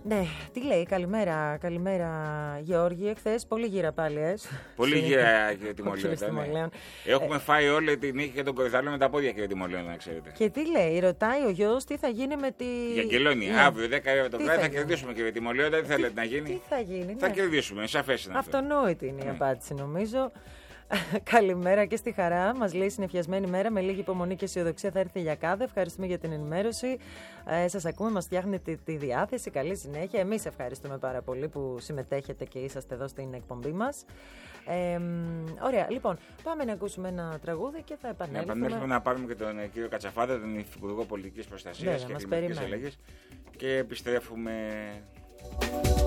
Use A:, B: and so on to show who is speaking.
A: Ναι, τι λέει, καλημέρα Γεώργη. Εχθές πολύ γύρα πάλι,
B: Πολύ γύρα και Τιμολέων. Έχουμε φάει όλη τη νύχη και τον κορυδάλο με τα πόδια και Τιμολέων, να ξέρετε.
A: Και τι λέει, ρωτάει ο γιος τι θα γίνει με τη.
B: Για Αγγελόνη, αύριο 10 ώρα το βράδυ θα κερδίσουμε κύριε Τιμολέων, δεν θέλετε να γίνει.
A: Τι θα γίνει,
B: θα κερδίσουμε, σαφές είναι αυτό.
A: Αυτονόητη είναι η απάντηση νομίζω. Καλημέρα και στη Χαρά. Μας λέει συνεφιασμένη μέρα με λίγη υπομονή και αισιοδοξία θα έρθει για κάθε. Ευχαριστούμε για την ενημέρωση. Σας ακούμε, μας φτιάχνετε τη διάθεση. Καλή συνέχεια. Εμείς ευχαριστούμε πάρα πολύ που συμμετέχετε και είσαστε εδώ στην εκπομπή μας. Ωραία, λοιπόν, πάμε να ακούσουμε ένα τραγούδι και θα επανέλθουμε.
B: Να πάρουμε και τον κύριο Κατσαφάδα, τον Υφυπουργό Πολιτικής Προστασίας και Κλιματικής Αλλαγής. Και επιστρέφουμε.